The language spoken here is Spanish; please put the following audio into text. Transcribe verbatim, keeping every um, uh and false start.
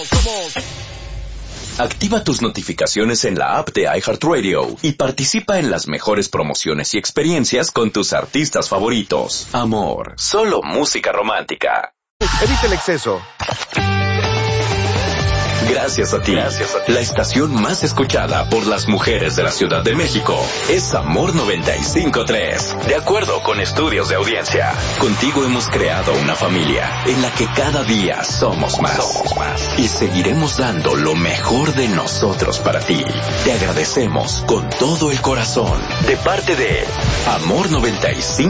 Activa tus notificaciones en la app de iHeartRadio y participa en las mejores promociones y experiencias con tus artistas favoritos. Amor, solo música romántica. Evita el exceso. Gracias a ti. Gracias a ti. La estación más escuchada por las mujeres de la Ciudad de México es Amor noventa y cinco punto tres. De acuerdo con estudios de audiencia, contigo hemos creado una familia en la que cada día somos más. Somos más. Y seguiremos dando lo mejor de nosotros para ti. Te agradecemos con todo el corazón. De parte de Amor noventa y cinco.